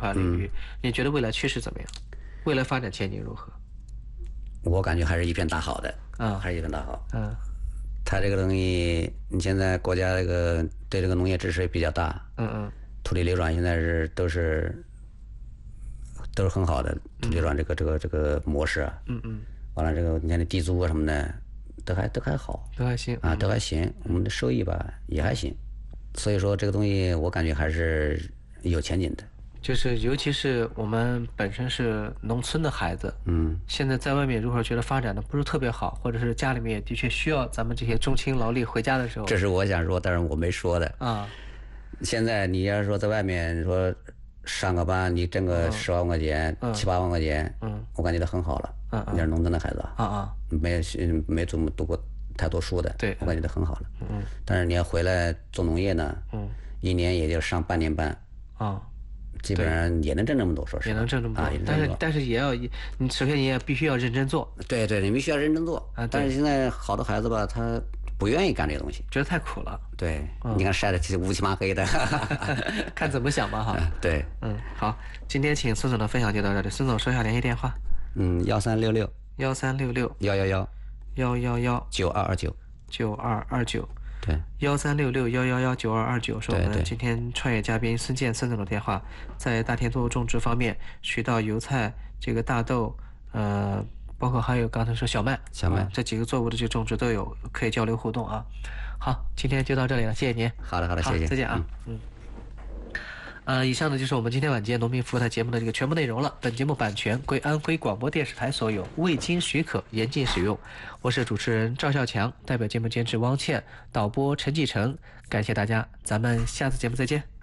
块领域，你觉得未来趋势怎么样？未来发展前景如何？ 我感觉还是一片大好的，还是一片大好。它这个东西，你现在国家这个对这个农业支持也比较大，土地流转现在都是很好的土地流转这个模式啊，完了这个你看这地租啊什么的，都还好， 都还行啊，都还行，我们的收益吧也还行，所以说这个东西我感觉还是有前景的。 就是尤其是我们本身是农村的孩子，现在在外面如果觉得发展的不是特别好，或者是家里面也的确需要咱们这些重勤劳力回家的时候， 这是我想说，但是我没说的啊。现在你要是说在外面说上个班，你挣个10万块钱、7、8万块钱，我感觉都很好了。你是农村的孩子没读过太多书的， 对， 我感觉都很好了。但是你要回来做农业呢，一年也就上半年班基本上也能挣这么多，说实话也能挣这么多，但是也要你首先你也必须要认真做。 对，你必须要认真做啊！但是现在好多孩子吧，他不愿意干这个东西， 觉得太苦了。 对，你看晒得乌漆麻黑的， 看怎么想吧哈。 对， 好，今天请孙总的分享就到这里。孙总说一下联系电话 ：1366 111 9229。 对 1366119229是我们今天创业嘉宾孙健孙总的电话。在大田作物种植方面，渠道、油菜、这个大豆，包括还有刚才说小麦这几个作物的这个种植都有可以交流互动啊。好，今天就到这里了，谢谢您。 好的，谢谢， 再见啊。以上呢就是我们今天晚间农民服务台节目的这个全部内容了。本节目版权归安徽广播电视台所有，未经许可严禁使用。我是主持人赵孝强，代表节目监制汪倩，导播陈继成。感谢大家，咱们下次节目再见。